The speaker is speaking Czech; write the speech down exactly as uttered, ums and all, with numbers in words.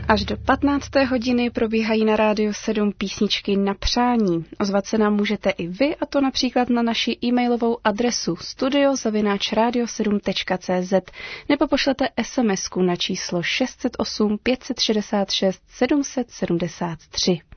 Až do patnácté hodiny probíhají na Rádiu sedm písničky na přání. Ozvat se nám můžete i vy, a to například na naši e-mailovou adresu studio zavináč radio sedm tečka cé zet nebo pošlete SMSku na číslo šest set osm pět set šedesát šest sedm set sedmdesát tři.